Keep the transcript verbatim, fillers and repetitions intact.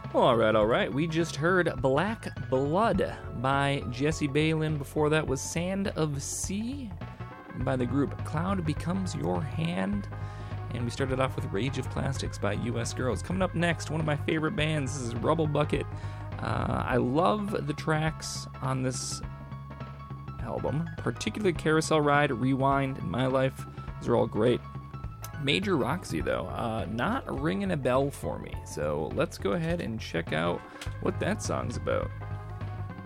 Alright, alright. We just heard Black Blood by Jesse Balin. Before that was Sand of Sea by the group Cloud Becomes Your Hand. And we started off with Rage of Plastics by U S Girls. Coming up next, one of my favorite bands. This is Rubble Bucket. Uh, I love the tracks on this album, particularly Carousel Ride, Rewind, and My Life. Those are all great. Major Roxy, though, uh, not ringing a bell for me. So let's go ahead and check out what that song's about.